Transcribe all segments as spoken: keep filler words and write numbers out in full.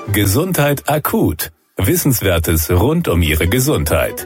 Gesundheit akut. Wissenswertes rund um Ihre Gesundheit.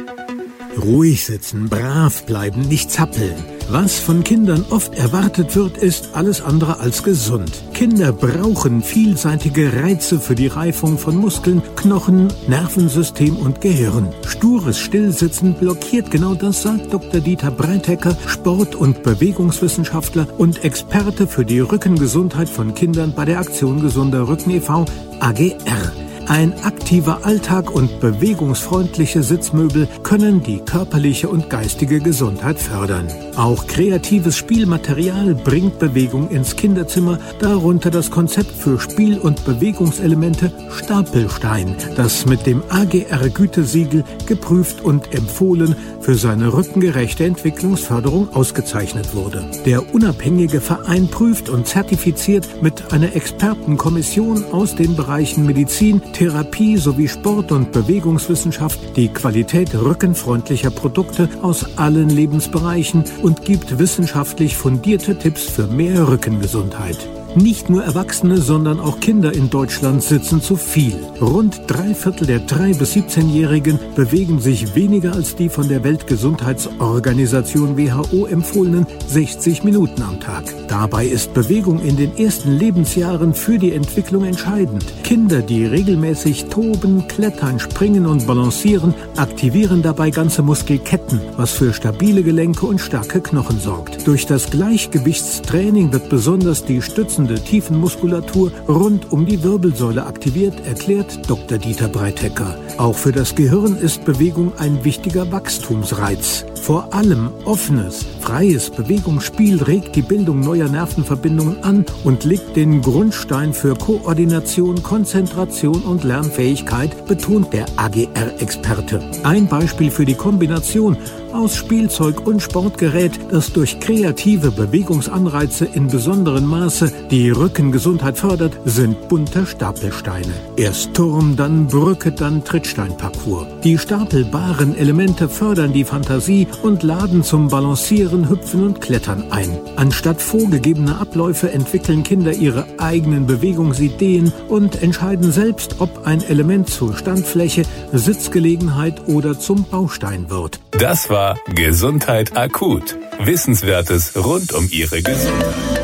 Ruhig sitzen, brav bleiben, nicht zappeln. Was von Kindern oft erwartet wird, ist alles andere als gesund. Kinder brauchen vielseitige Reize für die Reifung von Muskeln, Knochen, Nervensystem und Gehirn. Stures Stillsitzen blockiert genau das, sagt Doktor Dieter Breithecker, Sport- und Bewegungswissenschaftler und Experte für die Rückengesundheit von Kindern bei der Aktion Gesunder Rücken e V A G R. Ein aktiver Alltag und bewegungsfreundliche Sitzmöbel können die körperliche und geistige Gesundheit fördern. Auch kreatives Spielmaterial bringt Bewegung ins Kinderzimmer, darunter das Konzept für Spiel- und Bewegungselemente Stapelstein, das mit dem A G R-Gütesiegel geprüft und empfohlen für seine rückengerechte Entwicklungsförderung ausgezeichnet wurde. Der unabhängige Verein prüft und zertifiziert mit einer Expertenkommission aus den Bereichen Medizin, Therapie sowie Sport- und Bewegungswissenschaft die Qualität rückenfreundlicher Produkte aus allen Lebensbereichen und gibt wissenschaftlich fundierte Tipps für mehr Rückengesundheit. Nicht nur Erwachsene, sondern auch Kinder in Deutschland sitzen zu viel. Rund drei Viertel der drei- bis siebzehnjährigen bewegen sich weniger als die von der Weltgesundheitsorganisation W H O empfohlenen sechzig Minuten am Tag. Dabei ist Bewegung in den ersten Lebensjahren für die Entwicklung entscheidend. Kinder, die regelmäßig toben, klettern, springen und balancieren, aktivieren dabei ganze Muskelketten, was für stabile Gelenke und starke Knochen sorgt. Durch das Gleichgewichtstraining wird besonders die Stützen Tiefenmuskulatur rund um die Wirbelsäule aktiviert, erklärt Doktor Dieter Breithecker. Auch für das Gehirn ist Bewegung ein wichtiger Wachstumsreiz. Vor allem offenes, freies Bewegungsspiel regt die Bildung neuer Nervenverbindungen an und legt den Grundstein für Koordination, Konzentration und Lernfähigkeit, betont der A G R-Experte. Ein Beispiel für die Kombination aus Spielzeug und Sportgerät, das durch kreative Bewegungsanreize in besonderem Maße die Rückengesundheit fördert, sind bunte Stapelsteine. Erst Turm, dann Brücke, dann Trittsteinparcours. Die stapelbaren Elemente fördern die Fantasie und laden zum Balancieren, Hüpfen und Klettern ein. Anstatt vorgegebener Abläufe entwickeln Kinder ihre eigenen Bewegungsideen und entscheiden selbst, ob ein Element zur Standfläche, Sitzgelegenheit oder zum Baustein wird. Das war Gesundheit akut. Wissenswertes rund um Ihre Gesundheit.